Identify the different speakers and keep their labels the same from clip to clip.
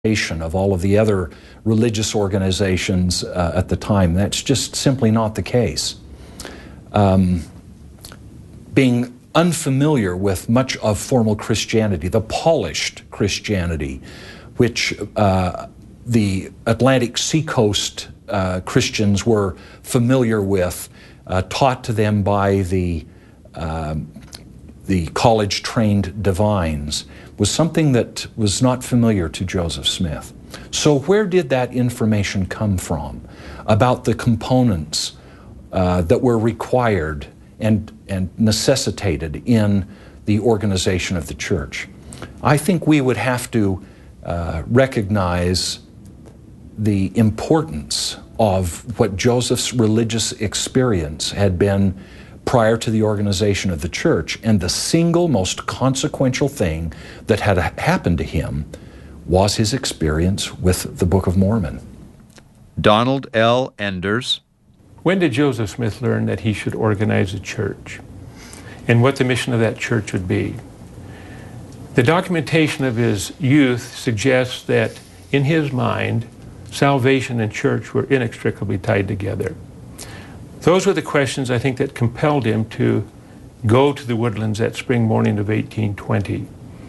Speaker 1: of all of the other religious organizations at the time. That's just simply not the case. Being unfamiliar with much of formal Christianity, the polished Christianity, which the Atlantic seacoast Christians were familiar with, taught to them by the college-trained divines, was something that was not familiar to Joseph Smith. So where did that information come from about the components that were required and necessitated in the organization of the church? I think we would have to recognize the importance of what Joseph's religious experience had been prior to the organization of the church, and the single most consequential thing that had happened to him was his experience with the Book of Mormon.
Speaker 2: Donald L. Enders.
Speaker 3: When did Joseph Smith learn that he should organize a church and what the mission of that church would be? The documentation of his youth suggests that in his mind, salvation and church were inextricably tied together. Those were the questions, I think, that compelled him to go to the Woodlands that spring morning of 1820,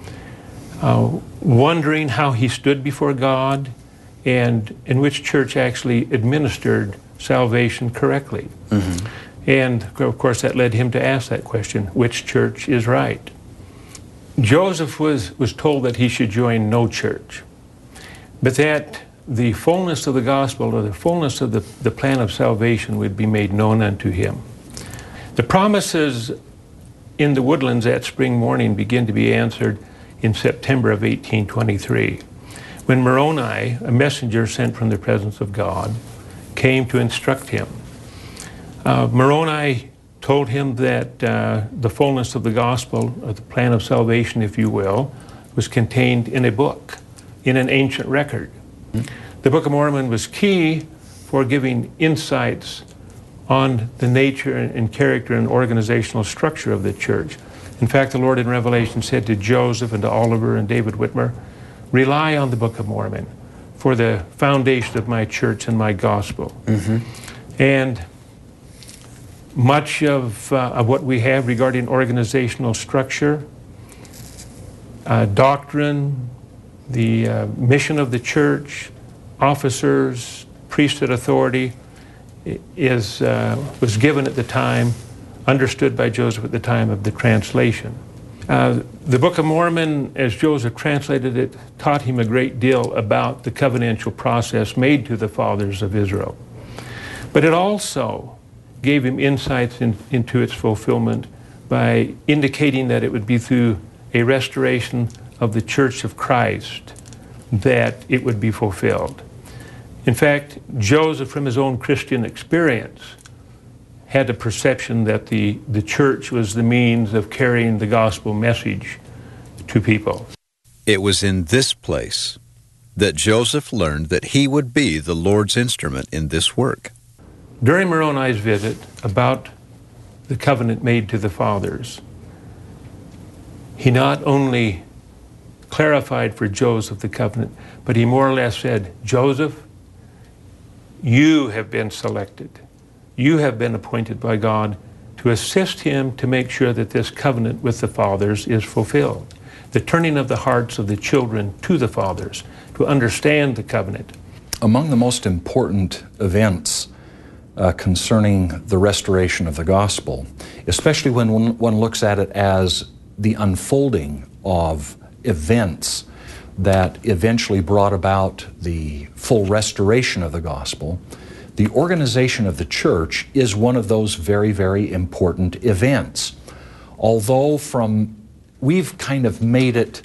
Speaker 3: wondering how he stood before God and in which church actually administered salvation correctly. Mm-hmm. And, of course, that led him to ask that question, which church is right? Joseph was told that he should join no church, but that the fullness of the gospel, or the fullness of the plan of salvation, would be made known unto him. The promises in the Woodlands that spring morning begin to be answered in September of 1823, when Moroni, a messenger sent from the presence of God, came to instruct him. Moroni told him that the fullness of the gospel, or the plan of salvation, if you will, was contained in a book, in an ancient record. The Book of Mormon was key for giving insights on the nature and character and organizational structure of the church. In fact, the Lord in Revelation said to Joseph and to Oliver and David Whitmer, rely on the Book of Mormon for the foundation of my church and my gospel. Mm-hmm. And much of what we have regarding organizational structure, doctrine, the mission of the church, officers, priesthood authority was given at the time, understood by Joseph at the time of the translation. The Book of Mormon, as Joseph translated it, taught him a great deal about the covenantal process made to the fathers of Israel. But it also gave him insights into its fulfillment by indicating that it would be through a restoration of the Church of Christ that it would be fulfilled. In fact, Joseph, from his own Christian experience, had a perception that the church was the means of carrying the gospel message to people.
Speaker 2: It was in this place that Joseph learned that he would be the Lord's instrument in this work.
Speaker 3: During Moroni's visit about the covenant made to the fathers, he not only clarified for Joseph the covenant, but he more or less said, Joseph, you have been selected. You have been appointed by God to assist him to make sure that this covenant with the fathers is fulfilled. The turning of the hearts of the children to the fathers to understand the covenant.
Speaker 1: Among the most important events concerning the restoration of the gospel, especially when one looks at it as the unfolding of events that eventually brought about the full restoration of the gospel, the organization of the church is one of those very, very important events. Although we've kind of made it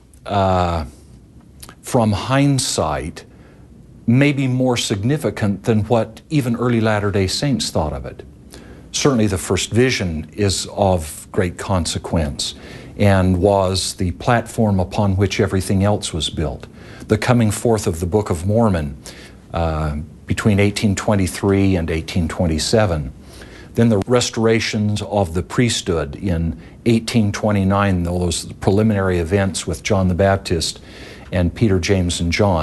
Speaker 1: from hindsight maybe more significant than what even early Latter-day Saints thought of it. Certainly the first vision is of great consequence and was the platform upon which everything else was built. The coming forth of the Book of Mormon between 1823 and 1827. Then the restorations of the priesthood in 1829, those preliminary events with John the Baptist, and Peter, James, and John.